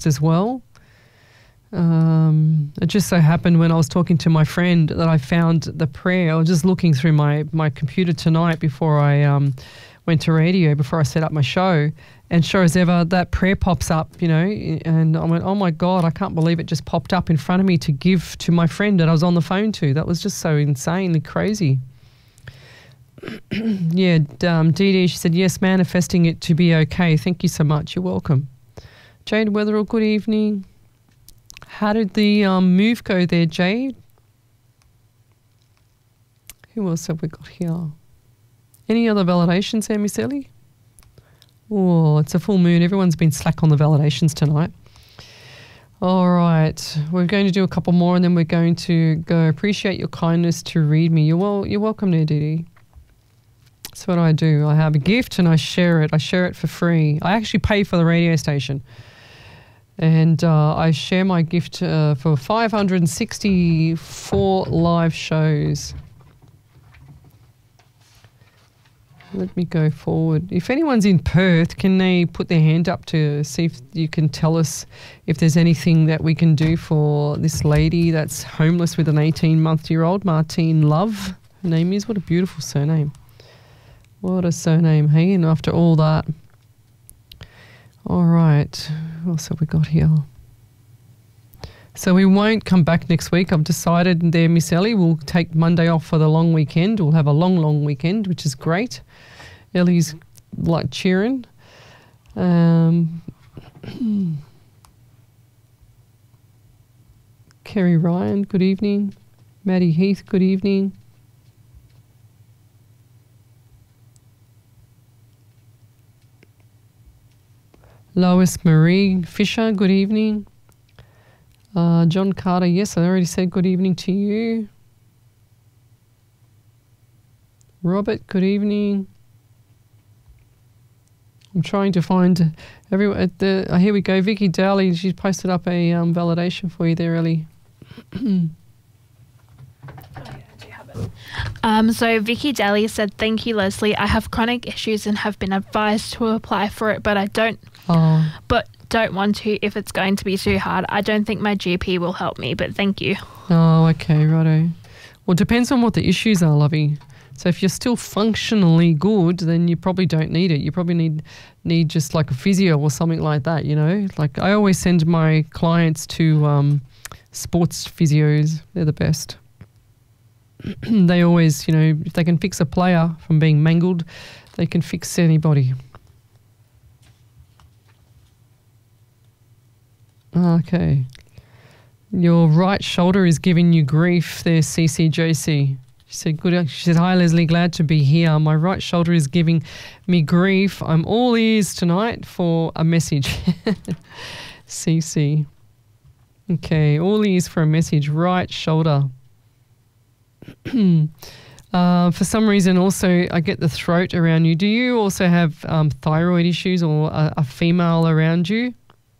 podcast as well. It just so happened when I was talking to my friend that I found the prayer. I was just looking through my computer tonight before I went to radio, before I set up my show, and sure as ever, that prayer pops up, you know, and I went, oh my God, I can't believe it just popped up in front of me to give to my friend that I was on the phone to. That was just so insanely crazy. Yeah, Dee Dee, she said, yes, manifesting it to be okay. Thank you so much. You're welcome. Jade Weatherall, good evening. How did the move go there, Jade? Who else have we got here? Any other validations, Sammy Sally? Oh, it's a full moon. Everyone's been slack on the validations tonight. All right. We're going to do a couple more and then we're going to go. Appreciate your kindness to read me. You're welcome there, Dee Dee. That's what I do. I have a gift and I share it. I share it for free. I actually pay for the radio station. And I share my gift for 564 live shows. Let me go forward. If anyone's in Perth, can they put their hand up to see if you can tell us if there's anything that we can do for this lady that's homeless with an 18-month-old, Martine Love, her name is. What a beautiful surname. What a surname, hey? And after all that. All right. What else have we got here? So we won't come back next week. I've decided there, Miss Ellie, we'll take Monday off for the long weekend. We'll have a long weekend, which is great. Ellie's like cheering. Kerry Ryan, good evening. Maddie Heath, good evening. Lois Marie Fisher, good evening. John Carter, yes, I already said good evening to you. Robert, good evening. I'm trying to find everyone. Here we go. Vicky Dowley, she's posted up a validation for you there, Ellie. So Vicky Daly said, thank you, Leslie. I have chronic issues and have been advised to apply for it, but I don't want to if it's going to be too hard. I don't think my GP will help me, but thank you. Oh, okay, righto. Well, it depends on what the issues are, lovey. So if you're still functionally good, then you probably don't need it. You probably need just like a physio or something like that, you know. Like I always send my clients to sports physios. They're the best. They always, you know, if they can fix a player from being mangled, they can fix anybody. Okay. Your right shoulder is giving you grief there, CCJC. She said, good. She said, hi, Leslie, glad to be here. My right shoulder is giving me grief. I'm all ears tonight for a message. CC. Okay, all ears for a message. Right shoulder. For some reason also I get the throat around you. Do you also have thyroid issues or a female around you?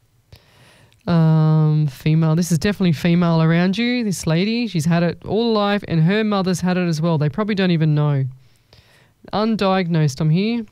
Female. This is definitely female around you. This lady, she's had it all life and her mother's had it as well. They probably don't even know. Undiagnosed, I'm here.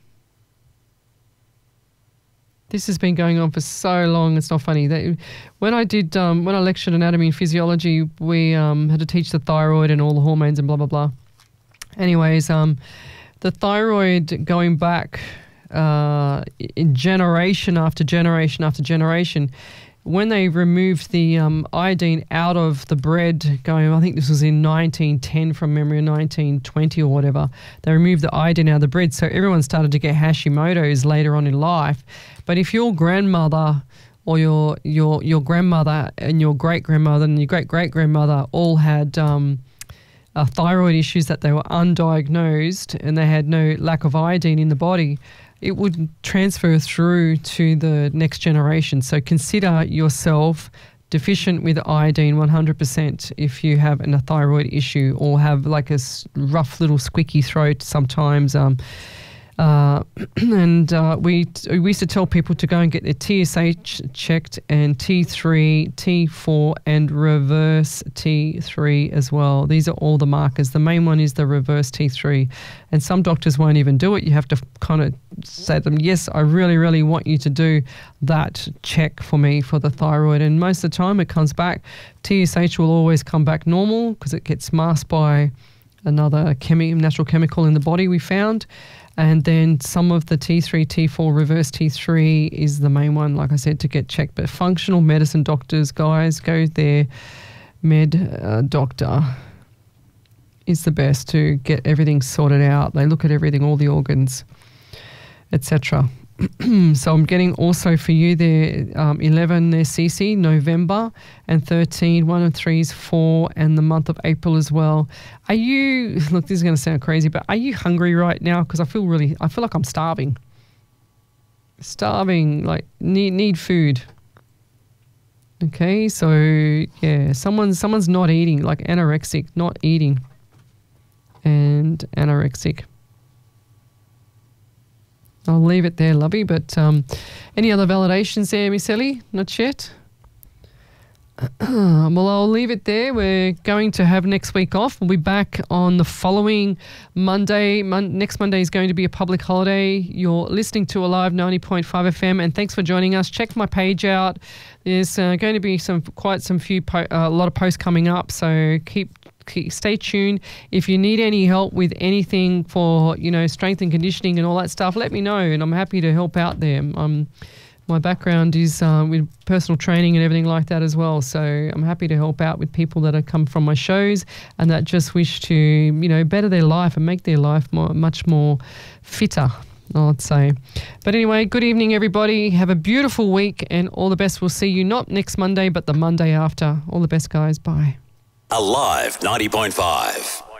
This has been going on for so long, it's not funny. When I lectured anatomy and physiology, we had to teach the thyroid and all the hormones and blah, blah, blah. Anyways, the thyroid going back in generation after generation after generation, when they removed the iodine out of the bread, I think this was in 1910 from memory, or 1920 or whatever, they removed the iodine out of the bread, so everyone started to get Hashimoto's later on in life. But if your grandmother or your grandmother and your great-grandmother and your great-great-grandmother all had thyroid issues that they were undiagnosed and they had no lack of iodine in the body, it would transfer through to the next generation. So consider yourself deficient with iodine 100% if you have a thyroid issue or have like a rough little squeaky throat sometimes. We used to tell people to go and get their TSH checked and T3, T4 and reverse T3 as well. These are all the markers. The main one is the reverse T3. And some doctors won't even do it. You have to kind of say to them, yes, I really, really want you to do that check for me for the thyroid. And most of the time it comes back. TSH will always come back normal because it gets masked by another natural chemical in the body we found. And then some of the T3, T4, reverse T3 is the main one, like I said, to get checked. But functional medicine doctors, guys, go there. Doctor is the best to get everything sorted out. They look at everything, all the organs, etc. So I'm getting also for you there 11 there CC, November, and 13, 1 and 3 is 4, and the month of April as well. Are you, look, this is going to sound crazy, but are you hungry right now? Because I feel like I'm starving. Like need food. Okay, so yeah, someone's not eating, like anorexic, not eating, and anorexic. I'll leave it there, lovey. But any other validations there, Miss Ellie? Not yet? Well, I'll leave it there. We're going to have next week off. We'll be back on the following Monday. Next Monday is going to be a public holiday. You're listening to Alive 90.5 FM, and thanks for joining us. Check my page out. There's going to be a lot of posts coming up, so stay tuned. If you need any help with anything for, strength and conditioning and all that stuff, let me know, and I'm happy to help out there. My background is with personal training and everything like that as well, so I'm happy to help out with people that have come from my shows and that just wish to, better their life and make their life much more fitter, I'd say. But anyway, good evening, everybody. Have a beautiful week, and all the best. We'll see you not next Monday, but the Monday after. All the best, guys. Bye. Alive 90.5.